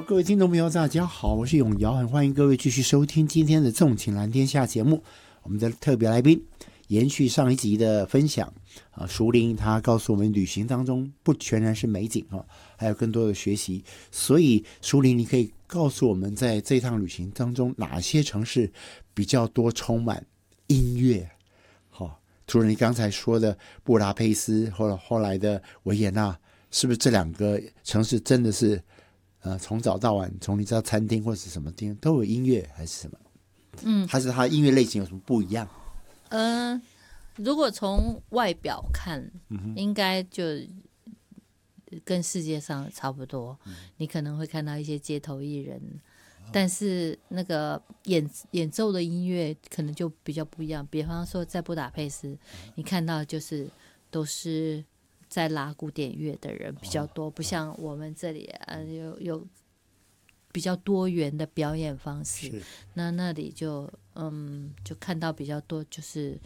各位听众朋友大家好，我是永尧，很欢迎各位继续收听今天的纵情蓝天下节目。我们的特别来宾延续上一集的分享淑玲她告诉我们，旅行当中不全然是美景还有更多的学习。所以淑玲，你可以告诉我们，在这趟旅行当中哪些城市比较多充满音乐？除了你刚才说的布达佩斯或后来的维也纳，是不是这两个城市真的是从早到晚，从你知道餐厅或是什么地方都有音乐，还是什么？还是它音乐类型有什么不一样？ 如果从外表看，应该就跟世界上差不多。你可能会看到一些街头艺人，但是那个演奏的音乐可能就比较不一样。比方说在布达佩斯，你看到就是都是在拉古典乐的人比较多，不像我们这里有比较多元的表演方式。那里就看到比较多就是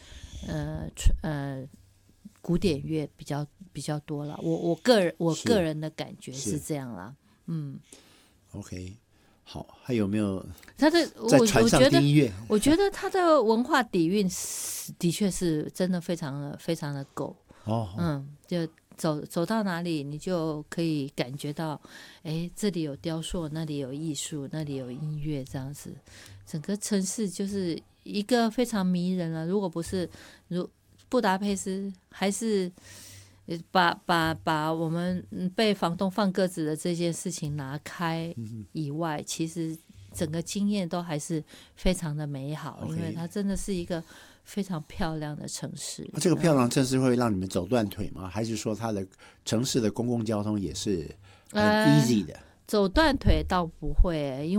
古典乐比较多了。我个人的感觉是这样啦。 OK。好，还有没有他的在船上听音乐？ 我觉得他的文化底蕴的确是真的非常的够。就走到哪里，你就可以感觉到，这里有雕塑，那里有艺术，那里有音乐，这样子，整个城市就是一个非常迷人了。如果不是布达佩斯，还是把我们被房东放鸽子的这件事情拿开以外，其实整个经验都还是非常的美好。因为它真的是一个非常漂亮的城市。 这个漂亮城市会让你们走断腿吗？还是说它的城市的公共交通也是很 easy 的？ 走断腿倒不会，因为